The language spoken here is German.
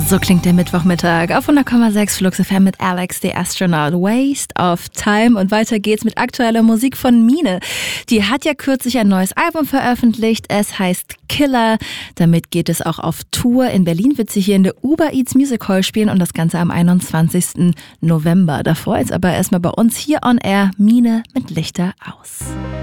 So klingt der Mittwochmittag auf 100,6 Flux FM mit Alex, the Astronaut. Waste of Time. Und weiter geht's mit aktueller Musik von Mine. Die hat ja kürzlich ein neues Album veröffentlicht. Es heißt Killer. Damit geht es auch auf Tour. In Berlin wird sie hier in der Uber Eats Music Hall spielen und das Ganze am 21. November. Davor jetzt aber erstmal bei uns hier on Air Mine mit Lichter aus.